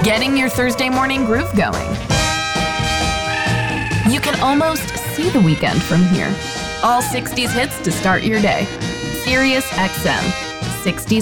getting your Thursday morning groove going. You can almost see the weekend from here. All 60s hits to start your day. Sirius XM, 60s